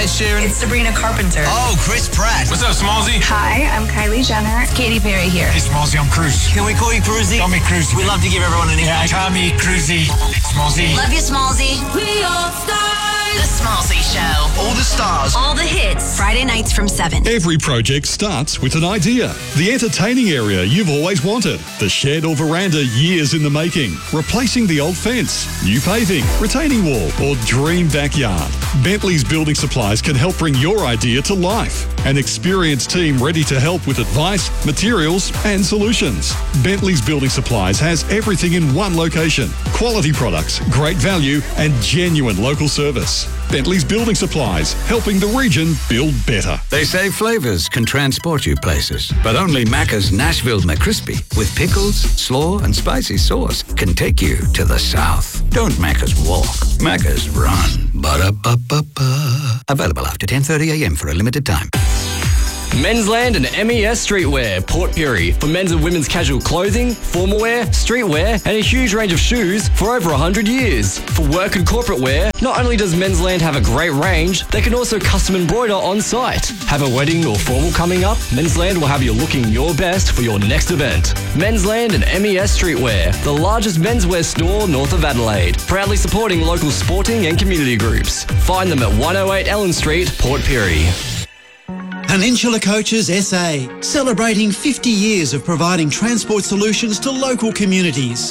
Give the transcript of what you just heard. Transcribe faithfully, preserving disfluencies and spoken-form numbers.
Ed Sheeran. It's Sabrina Carpenter. Oh, Chris Pratt. What's up, Smallzy? Hi, I'm Kylie Jenner. It's Katy Perry here. Hey, Smallzy, I'm Cruzy. Can we call you Cruzy? Call me Cruzy. We love to give everyone a nickname. Yeah, Tommy, Cruzy, Smallzy. Love you, Smallzy. We all stars. The Smallzy Show. All the stars. All the hits. Friday nights from seven. Every project starts with an idea. The entertaining area you've always wanted. The shed or veranda years in the making. Replacing the old fence. New paving. Retaining wall. Or dream backyard. Bentley's Building Supplies can help bring your idea to life. An experienced team ready to help with advice, materials and solutions. Bentley's Building Supplies has everything in one location. Quality products, great value and genuine local service. Bentley's Building Supplies, helping the region build better. They say flavours can transport you places, but only Macca's Nashville McCrispy with pickles, slaw and spicy sauce can take you to the south. Don't Macca's walk, Macca's run. Ba-da-ba-ba-ba. Available after ten thirty a m for a limited time. Mensland and M E S Streetwear, Port Pirie. For men's and women's casual clothing, formal wear, streetwear, and a huge range of shoes for over one hundred years. For work and corporate wear, not only does Mensland have a great range, they can also custom embroider on site. Have a wedding or formal coming up? Mensland will have you looking your best for your next event. Mensland and M E S Streetwear, the largest menswear store north of Adelaide. Proudly supporting local sporting and community groups. Find them at one oh eight Ellen Street, Port Pirie. Peninsula Coaches S A, celebrating fifty years of providing transport solutions to local communities.